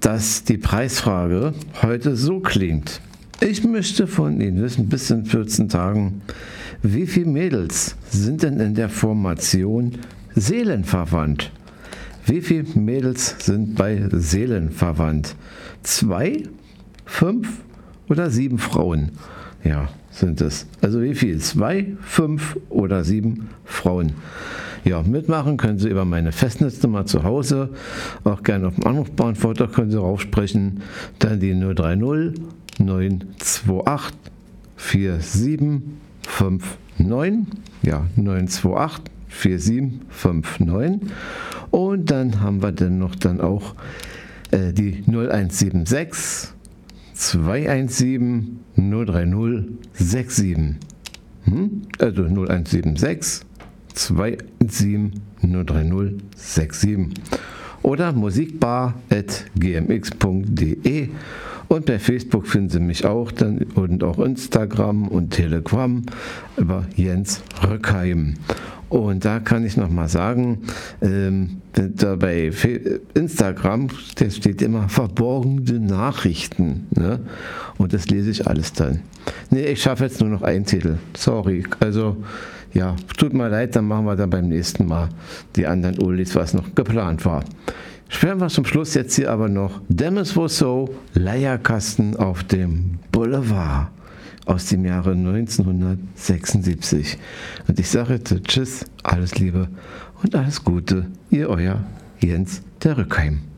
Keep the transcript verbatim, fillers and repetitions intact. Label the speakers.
Speaker 1: dass die Preisfrage heute so klingt. Ich möchte von Ihnen wissen, bis in vierzehn Tagen, wie viele Mädels sind denn in der Formation seelenverwandt? Wie viele Mädels sind bei seelenverwandt? Zwei, fünf oder sieben Frauen? Ja, sind es. Also wie viel? Zwei, fünf oder sieben Frauen? Ja, mitmachen können Sie über meine Festnetznummer zu Hause. Auch gerne auf dem Anrufbeantworter können Sie raufsprechen. Dann die null drei null neun zwei acht vier sieben fünf neun. Ja, neun zwei acht vier sieben fünf neun. Und dann haben wir dann noch dann auch äh, die null eins sieben sechs zwei eins sieben null drei null sechs sieben. Hm? Also null eins sieben sechs zwei eins sieben null drei null sechs sieben. Oder musikbar at g m x punkt d e. Und bei Facebook finden Sie mich auch dann und auch Instagram und Telegram über Jens Rückheim. Und da kann ich nochmal sagen, ähm, da bei Instagram, da steht immer verborgene Nachrichten. Ne? Und das lese ich alles dann. Nee, ich schaffe jetzt nur noch einen Titel. Sorry. Also, ja, tut mir leid, dann machen wir dann beim nächsten Mal die anderen Ulis, was noch geplant war. Sperren wir zum Schluss jetzt hier aber noch Demis Rousseau, Leierkasten auf dem Boulevard aus dem Jahre neunzehnhundertsechsundsiebzig. Und ich sage jetzt Tschüss, alles Liebe und alles Gute, ihr euer Jens der Rückheim.